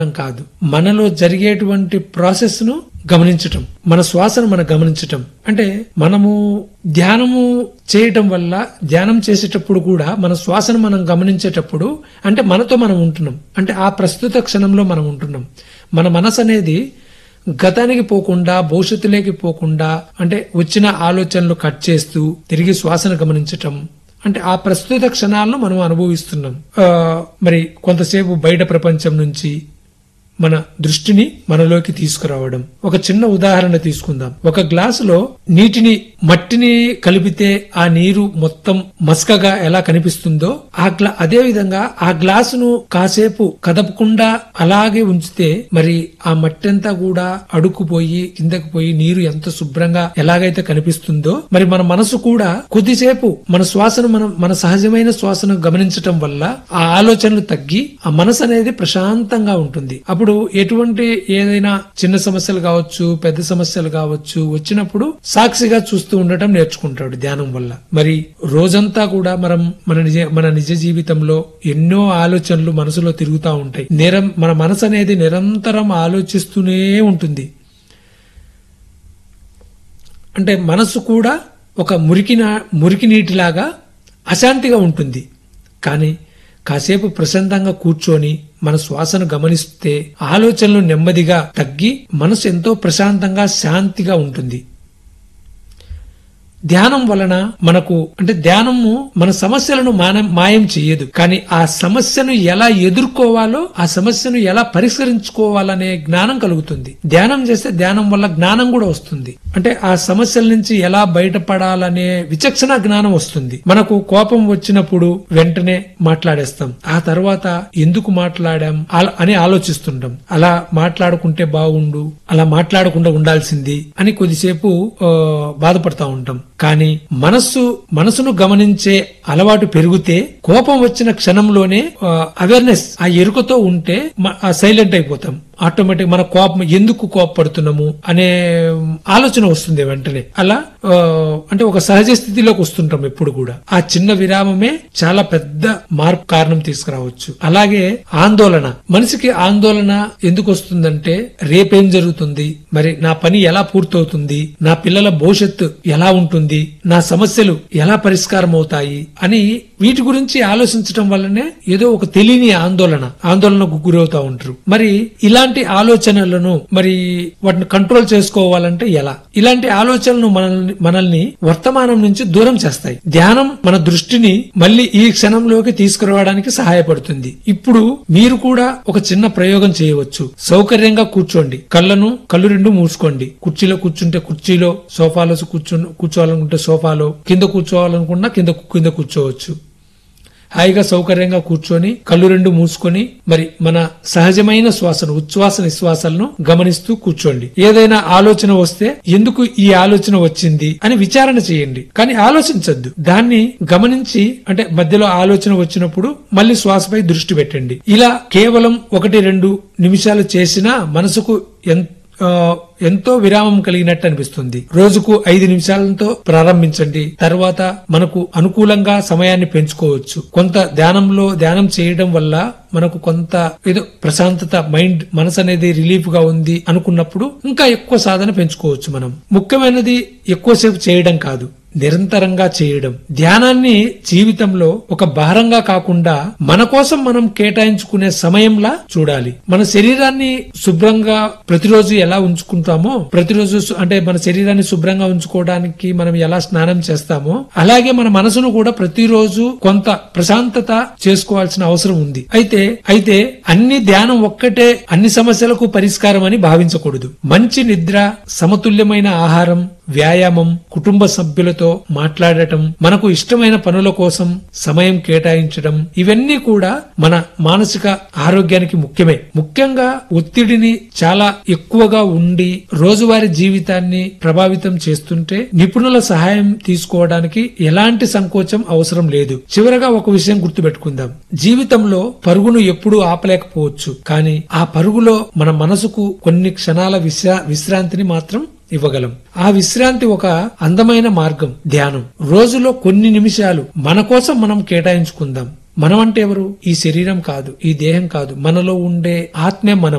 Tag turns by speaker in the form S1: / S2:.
S1: కాదు, మనలో జరిగేటువంటి ప్రాసెస్ ను గమనించటం, మన శ్వాసను మనం గమనించటం. అంటే మనము ధ్యానము చేయటం వల్ల, ధ్యానం చేసేటప్పుడు కూడా మన శ్వాసను మనం గమనించేటప్పుడు అంటే మనతో మనం ఉంటున్నాం, అంటే ఆ ప్రస్తుత క్షణంలో మనం ఉంటున్నాం. మన మనసు అనేది గతానికి పోకుండా, భవిష్యత్తులోకి పోకుండా, అంటే వచ్చిన ఆలోచనలు కట్ చేస్తూ తిరిగి శ్వాసను గమనించటం, అంటే ఆ ప్రస్తుత క్షణాలను మనం అనుభవిస్తున్నాం. మరి కొంతసేపు బయట ప్రపంచం నుంచి మన దృష్టిని మనలోకి తీసుకురావడం. ఒక చిన్న ఉదాహరణ తీసుకుందాం. ఒక గ్లాసులో నీటిని, మట్టిని కలిపితే ఆ నీరు మొత్తం మసకగా ఎలా కనిపిస్తుందో అదే విధంగా ఆ గ్లాసును కాసేపు కదపకుండా అలాగే ఉంచితే మరి ఆ మట్టి అంతా కూడా అడుక్కుపోయి కిందకు పోయి నీరు ఎంత శుభ్రంగా ఎలాగైతే కనిపిస్తుందో, మరి మన మనసు కూడా కొద్దిసేపు మన శ్వాసను మన సహజమైన శ్వాసను గమనించటం వల్ల ఆ ఆలోచనలు తగ్గి ఆ మనసు అనేది ప్రశాంతంగా ఉంటుంది. అప్పుడు ఎటువంటి ఏదైనా చిన్న సమస్యలు కావచ్చు, పెద్ద సమస్యలు కావచ్చు వచ్చినప్పుడు సాక్షిగా చూస్తూ ఉండటం నేర్చుకుంటాడు ధ్యానం వల్ల. మరి రోజంతా కూడా మన నిజ జీవితంలో ఎన్నో ఆలోచనలు మనసులో తిరుగుతూ ఉంటాయి. మన మనసు అనేది నిరంతరం ఆలోచిస్తూనే ఉంటుంది. అంటే మనసు కూడా ఒక మురికి నీటిలాగా అశాంతిగా ఉంటుంది. కానీ కాసేపు ప్రశాంతంగా కూర్చొని మన శ్వాసను గమనిస్తే ఆలోచనలు నెమ్మదిగా తగ్గి మనసు ఎంతో ప్రశాంతంగా, శాంతిగా ఉంటుంది. ధ్యానం వలన మనకు, అంటే ధ్యానము మన సమస్యలను మాయం చెయ్యదు, కానీ ఆ సమస్యను ఎలా ఎదుర్కోవాలో, ఆ సమస్యను ఎలా పరిష్కరించుకోవాలనే జ్ఞానం కలుగుతుంది. ధ్యానం చేస్తే ధ్యానం వల్ల జ్ఞానం కూడా వస్తుంది. అంటే ఆ సమస్యల నుంచి ఎలా బయటపడాలనే విచక్షణ జ్ఞానం వస్తుంది. మనకు కోపం వచ్చినప్పుడు వెంటనే మాట్లాడేస్తాం, ఆ తర్వాత ఎందుకు మాట్లాడాం అని ఆలోచిస్తుంటాం. అలా మాట్లాడుకుంటే బాగుండు, అలా మాట్లాడకుండా ఉండాల్సింది అని కొద్దిసేపు బాధపడతా ఉంటాం. కానీ మనసును గమనించే అలవాటు పెరిగితే కోపం వచ్చిన క్షణంలోనే అవేర్నెస్, ఆ ఎరుకతో ఉంటే సైలెంట్ అయిపోతాం. ఆటోమేటిక్ మన కోపం, ఎందుకు కోపపడుతున్నాము అనే ఆలోచన వస్తుంది వెంటనే. అలా అంటే ఒక సహజ స్థితిలోకి వస్తుంటాం ఎప్పుడు కూడా. ఆ చిన్న విరామమే చాలా పెద్ద మార్పు కారణం తీసుకురావచ్చు. అలాగే ఆందోళన, మనిషికి ఆందోళన ఎందుకు వస్తుందంటే రేపేం జరుగుతుంది, మరి నా పని ఎలా పూర్తవుతుంది, నా పిల్లల భవిష్యత్తు ఎలా ఉంటుంది, నా సమస్యలు ఎలా పరిష్కారం అవుతాయి అని వీటి గురించి ఆలోచించడం వల్లనే ఏదో ఒక తెలియని ఆందోళనకు గురవుతా ఉంటారు. మరి ఇలాంటి ఆలోచనలను మరి వాటిని కంట్రోల్ చేసుకోవాలంటే ఎలా? ఇలాంటి ఆలోచనలు మనల్ని వర్తమానం నుంచి దూరం చేస్తాయి. ధ్యానం మన దృష్టిని మళ్ళీ ఈ క్షణంలోకి తీసుకురావడానికి సహాయపడుతుంది. ఇప్పుడు మీరు కూడా ఒక చిన్న ప్రయోగం చేయవచ్చు. సౌకర్యంగా కూర్చోండి, కళ్ళు రెండు మూసుకోండి. కుర్చీలో కూర్చుంటే కుర్చీలో, సోఫాలో కూర్చోవాలనుకుంటే సోఫాలో, కింద కూర్చోవాలనుకున్నా కింద కూర్చోవచ్చు. హాయిగా సౌకర్యంగా కూర్చొని కళ్ళు రెండు మూసుకొని మరి మన సహజమైన శ్వాసను, ఉచ్ఛ్వాస నిశ్వాసాలను గమనిస్తూ కూర్చోండి. ఏదైనా ఆలోచన వస్తే ఎందుకు ఈ ఆలోచన వచ్చింది అని విచారణ చేయండి, కానీ ఆలోచించద్దు. దాన్ని గమనించి, అంటే మధ్యలో ఆలోచన వచ్చినప్పుడు మళ్ళీ శ్వాసపై దృష్టి పెట్టండి. ఇలా కేవలం 1-2 నిమిషాలు చేసినా మనసుకు ఎంతో విరామం కలిగినట్టు అనిపిస్తుంది. రోజుకు 5 నిమిషాలతో ప్రారంభించండి. తర్వాత మనకు అనుకూలంగా సమయాన్ని పెంచుకోవచ్చు. కొంత ధ్యానం చేయడం వల్ల మనకు కొంత ఏదో ప్రశాంతత, మనసు అనేది రిలీఫ్ గా ఉంది అనుకున్నప్పుడు ఇంకా ఎక్కువ సాధన పెంచుకోవచ్చు. మనం ముఖ్యమైనది ఎక్కువసేపు చేయడం కాదు, నిరంతరంగా చేయడం. ధ్యానాన్ని జీవితంలో ఒక భారంగా కాకుండా మన కోసం మనం కేటాయించుకునే సమయంలా చూడాలి. మన శరీరాన్ని శుభ్రంగా ప్రతిరోజు ఎలా ఉంచుకుంటామో, ప్రతిరోజు అంటే మన శరీరాన్ని శుభ్రంగా ఉంచుకోవడానికి మనం ఎలా స్నానం చేస్తామో, అలాగే మన మనసును కూడా ప్రతిరోజు కొంత ప్రశాంతత చేసుకోవాల్సిన అవసరం ఉంది. అయితే అన్ని ధ్యానం ఒక్కటే అన్ని సమస్యలకు పరిష్కారం అని భావించకూడదు. మంచి నిద్ర, సమతుల్యమైన ఆహారం, వ్యాయామం, కుటుంబ సభ్యులతో మాట్లాడటం, మనకు ఇష్టమైన పనుల కోసం సమయం కేటాయించడం, ఇవన్నీ కూడా మన మానసిక ఆరోగ్యానికి ముఖ్యమే. ముఖ్యంగా ఒత్తిడిని చాలా ఎక్కువగా ఉండి రోజువారీ జీవితాన్ని ప్రభావితం చేస్తుంటే నిపుణుల సహాయం తీసుకోవడానికి ఎలాంటి సంకోచం అవసరం లేదు. చివరగా ఒక విషయం గుర్తుపెట్టుకుందాం. జీవితంలో పరుగును ఎప్పుడూ ఆపలేకపోవచ్చు, కానీ ఆ పరుగులో మన మనసుకు కొన్ని క్షణాల విశ్రాంతిని మాత్రం ఇవ్వగలం. ఆ విశ్రాంతి ఒక అందమైన మార్గం ధ్యానం. రోజులో కొన్ని నిమిషాలు మన కోసం మనం కేటాయించుకుందాం. మనం అంటే ఎవరు? ఈ శరీరం కాదు, ఈ దేహం కాదు, మనలో ఉండే ఆత్మే మనం.